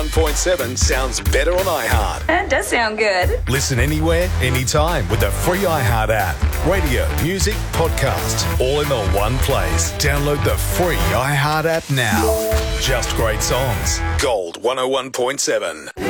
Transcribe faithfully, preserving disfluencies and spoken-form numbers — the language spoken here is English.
one point seven sounds better on iHeart. That does sound good. Listen anywhere, anytime with the free iHeart app. Radio, music, podcasts, all in the one place. Download the free iHeart app now. Just great songs. Gold one oh one point seven.